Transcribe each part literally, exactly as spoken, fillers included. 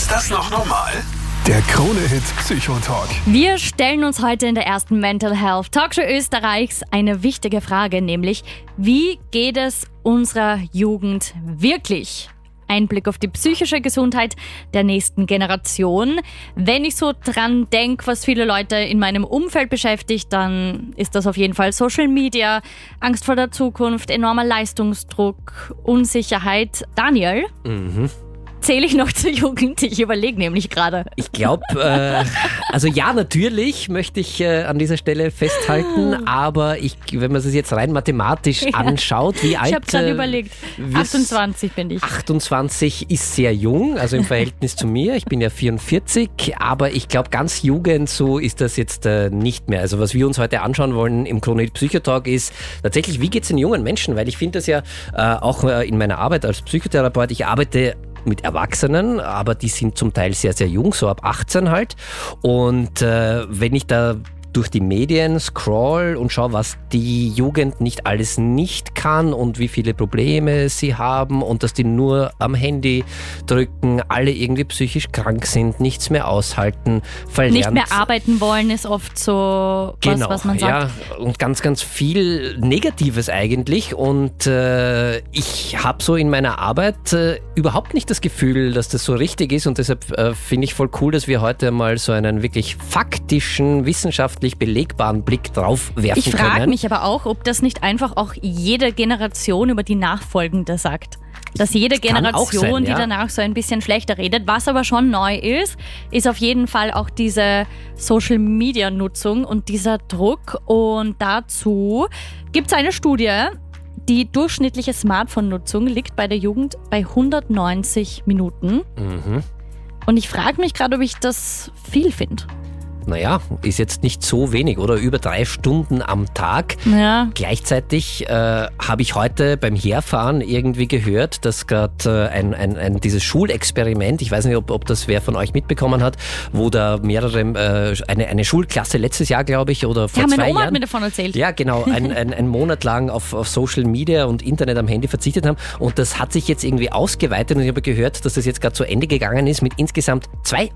Ist das noch normal? Der Krone-Hit Psychotalk. Wir stellen uns heute in der ersten Mental Health Talkshow Österreichs eine wichtige Frage, nämlich wie geht es unserer Jugend wirklich? Ein Blick auf die psychische Gesundheit der nächsten Generation. Wenn ich so dran denke, was viele Leute in meinem Umfeld beschäftigt, dann ist das auf jeden Fall Social Media, Angst vor der Zukunft, enormer Leistungsdruck, Unsicherheit. Daniel? Mhm. Zähle ich noch zur Jugend? Ich überlege nämlich gerade. Ich glaube, äh, also ja, natürlich möchte ich äh, an dieser Stelle festhalten, aber ich, wenn man es jetzt rein mathematisch Ja. anschaut, wie alt... Ich habe gerade äh, überlegt. wirst- achtundzwanzig bin ich. achtundzwanzig ist sehr jung, also im Verhältnis zu mir. Ich bin ja vierundvierzig, aber ich glaube, ganz Jugend, so ist das jetzt äh, nicht mehr. Also was wir uns heute anschauen wollen im Krone-Hit Psychotalk ist tatsächlich, wie geht es den jungen Menschen? Weil ich finde das ja äh, auch äh, in meiner Arbeit als Psychotherapeut, ich arbeite mit Erwachsenen, aber die sind zum Teil sehr, sehr jung, so ab achtzehn halt. Und äh, wenn ich da durch die Medien scroll und schaue, was die Jugend nicht alles nicht kann und wie viele Probleme sie haben und dass die nur am Handy drücken, alle irgendwie psychisch krank sind, nichts mehr aushalten, verlernt. Nicht mehr arbeiten wollen ist oft so Genau, was, was man sagt. ja, und ganz, ganz viel Negatives eigentlich. Und äh, ich habe so in meiner Arbeit äh, überhaupt nicht das Gefühl, dass das so richtig ist. Und deshalb äh, finde ich voll cool, dass wir heute mal so einen wirklich faktischen, wissenschaftlich belegbaren Blick drauf werfen Ich können. frage mich aber auch, ob das nicht einfach auch jede Generation über die nachfolgende sagt. Dass jede Kann auch Generation, sein, die ja. danach so ein bisschen schlechter redet. Was aber schon neu ist, ist auf jeden Fall auch diese Social-Media-Nutzung und dieser Druck. Und dazu gibt es eine Studie, die durchschnittliche Smartphone-Nutzung liegt bei der Jugend bei hundertneunzig Minuten. Mhm. Und ich frage mich gerade, ob ich das viel finde. Naja, ist jetzt nicht so wenig, oder? Über drei Stunden am Tag. Ja. Gleichzeitig äh, habe ich heute beim Herfahren irgendwie gehört, dass gerade äh, ein, ein, ein, dieses Schulexperiment, ich weiß nicht, ob, ob das wer von euch mitbekommen hat, wo da mehrere, äh, eine, eine Schulklasse letztes Jahr, glaube ich, oder vor Ja, zwei meine Oma Jahren. hat mir davon erzählt. Ja, genau, ein, ein, ein Monat lang auf, auf Social Media und Internet am Handy verzichtet haben. Und das hat sich jetzt irgendwie ausgeweitet und ich habe gehört, dass das jetzt gerade zu Ende gegangen ist mit insgesamt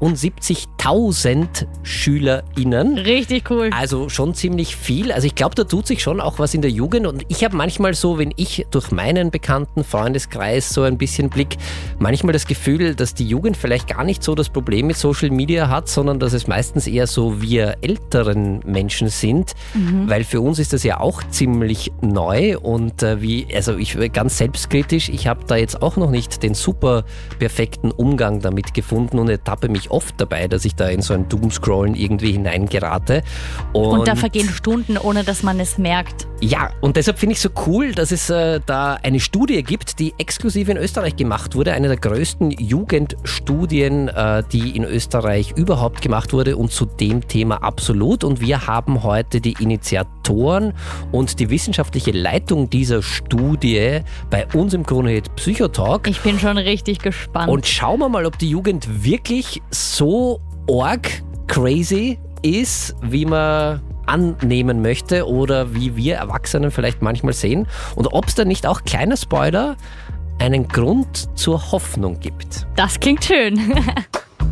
zweiundsiebzigtausend SchülerInnen. Richtig cool. Also schon ziemlich viel. Also ich glaube, da tut sich schon auch was in der Jugend. Und ich habe manchmal so, wenn ich durch meinen bekannten Freundeskreis so ein bisschen blick, manchmal das Gefühl, dass die Jugend vielleicht gar nicht so das Problem mit Social Media hat, sondern dass es meistens eher so wir älteren Menschen sind. Mhm. Weil für uns ist das ja auch ziemlich neu. Und äh, wie, also ich ganz selbstkritisch, ich habe da jetzt auch noch nicht den super perfekten Umgang damit gefunden und ertappe mich oft dabei, dass ich da in so ein Doomscrollen irgendwie hineingerate. Und, Und da vergehen Stunden, ohne dass man es merkt. ja, und deshalb finde ich so cool, dass es äh, da eine Studie gibt, die exklusiv in Österreich gemacht wurde. Eine der größten Jugendstudien, äh, die in Österreich überhaupt gemacht wurde und zu dem Thema absolut. Und wir haben heute die Initiatoren und die wissenschaftliche Leitung dieser Studie bei uns im Krone-Hit Psychotalk. Ich bin schon richtig gespannt. Und schauen wir mal, ob die Jugend wirklich so arg crazy ist, wie man annehmen möchte oder wie wir Erwachsenen vielleicht manchmal sehen. Und ob es da nicht auch, kleiner Spoiler, einen Grund zur Hoffnung gibt. Das klingt schön.